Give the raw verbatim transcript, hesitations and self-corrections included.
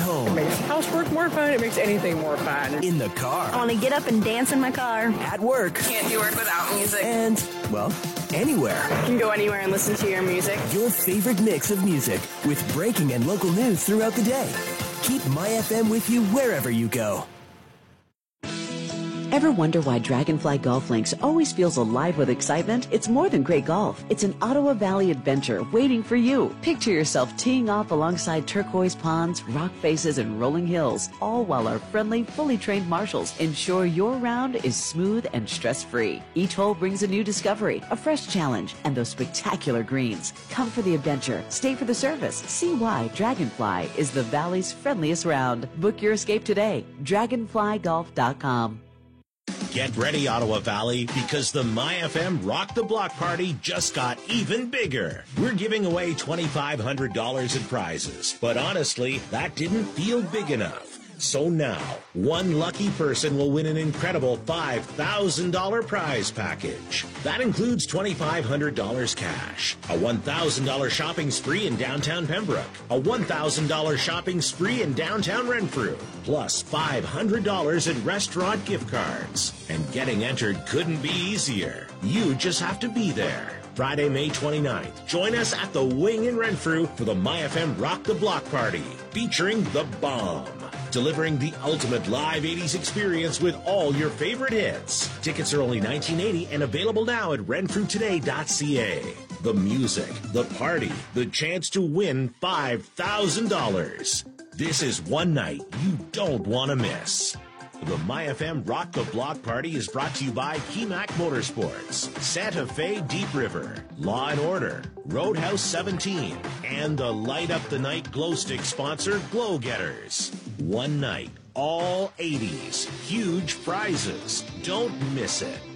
home. It makes housework more fun. It makes anything more fun. In the car. I want to get up and dance in my car. At work. Can't do work without music. And, well, anywhere. You can go anywhere and listen to your music. Your favorite mix of music with breaking and local news throughout the day. Keep My F M with you wherever you go. Ever wonder why Dragonfly Golf Links always feels alive with excitement? It's more than great golf. It's an Ottawa Valley adventure waiting for you. Picture yourself teeing off alongside turquoise ponds, rock faces, and rolling hills, all while our friendly, fully trained marshals ensure your round is smooth and stress-free. Each hole brings a new discovery, a fresh challenge, and those spectacular greens. Come for the adventure, stay for the service. See why Dragonfly is the Valley's friendliest round. Book your escape today. dragonfly golf dot com. Get ready, Ottawa Valley, because the My F M Rock the Block Party just got even bigger. We're giving away twenty-five hundred dollars in prizes, but honestly, that didn't feel big enough. So now, one lucky person will win an incredible five thousand dollars prize package. That includes twenty-five hundred dollars cash, a one thousand dollars shopping spree in downtown Pembroke, a one thousand dollars shopping spree in downtown Renfrew, plus five hundred dollars in restaurant gift cards. And getting entered couldn't be easier. You just have to be there. Friday, May twenty-ninth, join us at the Wing in Renfrew for the My F M Rock the Block Party, featuring The Bomb. Delivering the ultimate live eighties experience with all your favorite hits. Tickets are only nineteen eighty and available now at renfrew today dot c a. The music, the party, the chance to win five thousand dollars. This is one night you don't want to miss. The My F M Rock the Block Party is brought to you by Kemac Motorsports, Santa Fe Deep River, Law and Order, Roadhouse seventeen, and the Light Up the Night glow stick sponsor, Glow Getters. One night, all eighties, huge prizes. Don't miss it.